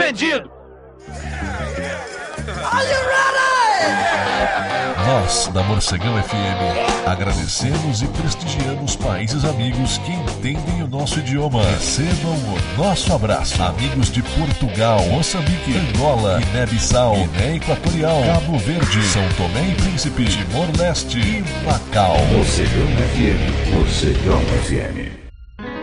vendido! Are you ready? Nós, da Morcegão FM, agradecemos e prestigiamos países amigos que entendem o nosso idioma. Recebam o nosso abraço. Amigos de Portugal, Moçambique, Angola, Guiné-Bissau, Guiné Equatorial, Cabo Verde, São Tomé e Príncipe, Timor-Leste e Macau. Morcegão FM, Morcegão FM.